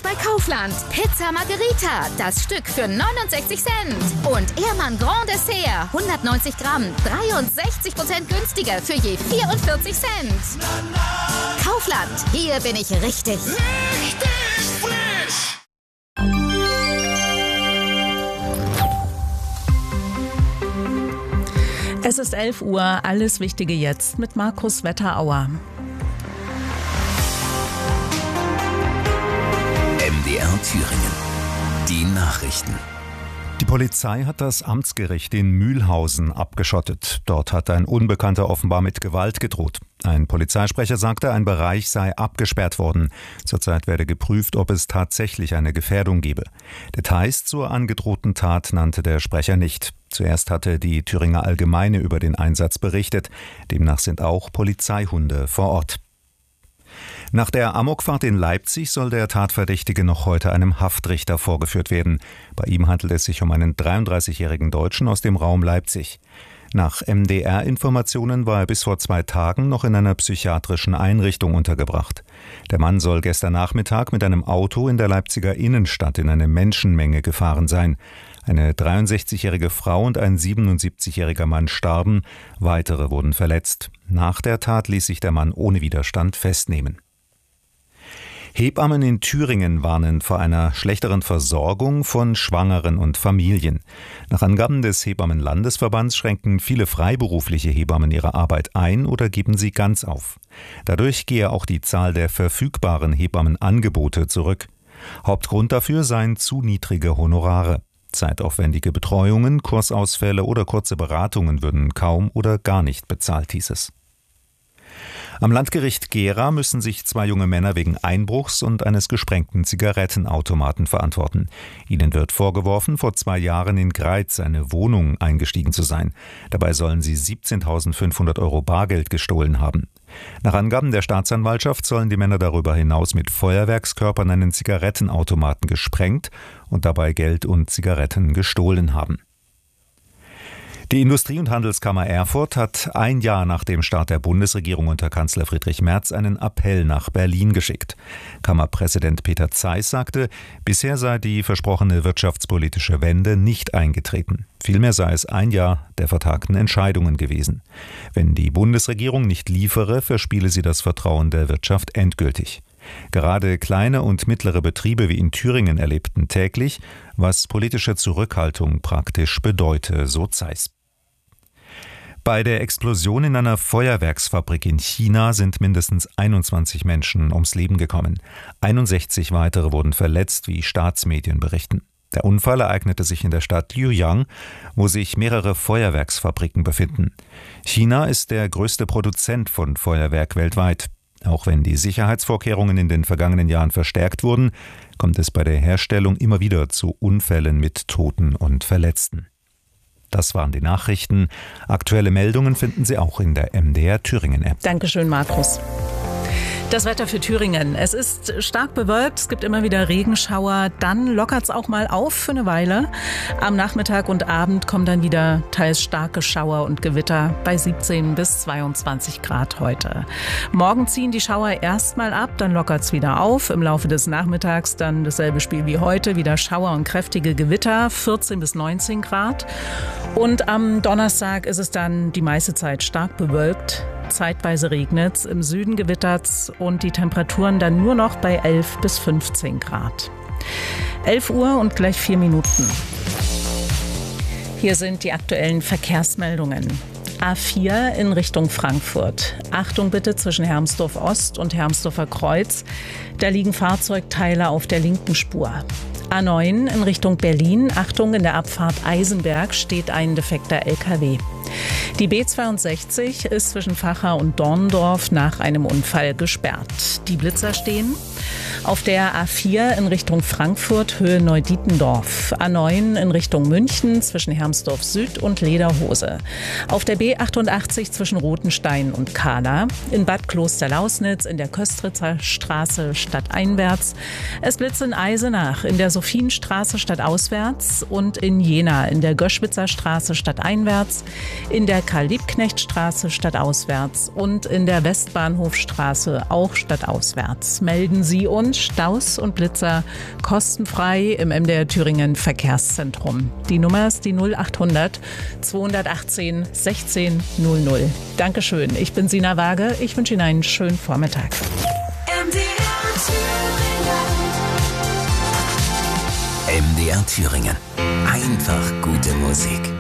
bei Kaufland. Pizza Margherita, das Stück für 69 Cent. Und Ehrmann Grand Dessert, 190 Gramm, 63% günstiger für je 44 Cent. Kaufland, hier bin ich richtig. Richtig frisch! Es ist 11 Uhr, alles Wichtige jetzt mit Markus Wetterauer. MDR Thüringen. Die Nachrichten. Die Polizei hat das Amtsgericht in Mühlhausen abgeschottet. Dort hat ein Unbekannter offenbar mit Gewalt gedroht. Ein Polizeisprecher sagte, ein Bereich sei abgesperrt worden. Zurzeit werde geprüft, ob es tatsächlich eine Gefährdung gebe. Details zur angedrohten Tat nannte der Sprecher nicht. Zuerst hatte die Thüringer Allgemeine über den Einsatz berichtet. Demnach sind auch Polizeihunde vor Ort. Nach der Amokfahrt in Leipzig soll der Tatverdächtige noch heute einem Haftrichter vorgeführt werden. Bei ihm handelt es sich um einen 33-jährigen Deutschen aus dem Raum Leipzig. Nach MDR-Informationen war er bis vor 2 Tagen noch in einer psychiatrischen Einrichtung untergebracht. Der Mann soll gestern Nachmittag mit einem Auto in der Leipziger Innenstadt in eine Menschenmenge gefahren sein. Eine 63-jährige Frau und ein 77-jähriger Mann starben, weitere wurden verletzt. Nach der Tat ließ sich der Mann ohne Widerstand festnehmen. Hebammen in Thüringen warnen vor einer schlechteren Versorgung von Schwangeren und Familien. Nach Angaben des Hebammenlandesverbands schränken viele freiberufliche Hebammen ihre Arbeit ein oder geben sie ganz auf. Dadurch gehe auch die Zahl der verfügbaren Hebammenangebote zurück. Hauptgrund dafür seien zu niedrige Honorare. Zeitaufwendige Betreuungen, Kursausfälle oder kurze Beratungen würden kaum oder gar nicht bezahlt, hieß es. Am Landgericht Gera müssen sich 2 junge Männer wegen Einbruchs und eines gesprengten Zigarettenautomaten verantworten. Ihnen wird vorgeworfen, vor 2 Jahren in Greiz eine Wohnung eingestiegen zu sein. Dabei sollen sie 17.500 € Bargeld gestohlen haben. Nach Angaben der Staatsanwaltschaft sollen die Männer darüber hinaus mit Feuerwerkskörpern einen Zigarettenautomaten gesprengt und dabei Geld und Zigaretten gestohlen haben. Die Industrie- und Handelskammer Erfurt hat 1 Jahr nach dem Start der Bundesregierung unter Kanzler Friedrich Merz einen Appell nach Berlin geschickt. Kammerpräsident Peter Zeiss sagte, bisher sei die versprochene wirtschaftspolitische Wende nicht eingetreten. Vielmehr sei es 1 Jahr der vertagten Entscheidungen gewesen. Wenn die Bundesregierung nicht liefere, verspiele sie das Vertrauen der Wirtschaft endgültig. Gerade kleine und mittlere Betriebe wie in Thüringen erlebten täglich, was politische Zurückhaltung praktisch bedeute, so Zeiss. Bei der Explosion in einer Feuerwerksfabrik in China sind mindestens 21 Menschen ums Leben gekommen. 61 weitere wurden verletzt, wie Staatsmedien berichten. Der Unfall ereignete sich in der Stadt Luoyang, wo sich mehrere Feuerwerksfabriken befinden. China ist der größte Produzent von Feuerwerk weltweit. Auch wenn die Sicherheitsvorkehrungen in den vergangenen Jahren verstärkt wurden, kommt es bei der Herstellung immer wieder zu Unfällen mit Toten und Verletzten. Das waren die Nachrichten. Aktuelle Meldungen finden Sie auch in der MDR Thüringen App. Dankeschön, Markus. Das Wetter für Thüringen. Es ist stark bewölkt, es gibt immer wieder Regenschauer, dann lockert es auch mal auf für eine Weile. Am Nachmittag und Abend kommen dann wieder teils starke Schauer und Gewitter bei 17 bis 22 Grad heute. Morgen ziehen die Schauer erstmal ab, dann lockert es wieder auf. Im Laufe des Nachmittags dann dasselbe Spiel wie heute, wieder Schauer und kräftige Gewitter, 14 bis 19 Grad. Und am Donnerstag ist es dann die meiste Zeit stark bewölkt. Zeitweise regnet's, im Süden gewittert's und die Temperaturen dann nur noch bei 11 bis 15 Grad. 11 Uhr und gleich 4 Minuten. Hier sind die aktuellen Verkehrsmeldungen. A4 in Richtung Frankfurt. Achtung bitte zwischen Hermsdorf Ost und Hermsdorfer Kreuz. Da liegen Fahrzeugteile auf der linken Spur. A9 in Richtung Berlin. Achtung, in der Abfahrt Eisenberg steht ein defekter LKW. Die B62 ist zwischen Vacha und Dorndorf nach einem Unfall gesperrt. Die Blitzer stehen. Auf der A4 in Richtung Frankfurt, Höhe Neudietendorf. A9 in Richtung München zwischen Hermsdorf Süd und Lederhose. Auf der B88 zwischen Rothenstein und Kahla. In Bad Klosterlausnitz in der Köstritzer Straße stadteinwärts. Es blitzt in Eisenach in der Sophienstraße stadtauswärts und in Jena in der Göschwitzer Straße stadteinwärts, in der Karl-Liebknecht-Straße stadtauswärts und in der Westbahnhofstraße auch stadtauswärts. Melden Sie wie uns Staus und Blitzer kostenfrei im MDR Thüringen Verkehrszentrum. Die Nummer ist die 0800 218 16 00. Dankeschön, ich bin Sina Waage. Ich wünsche Ihnen einen schönen Vormittag. MDR Thüringen. Einfach gute Musik.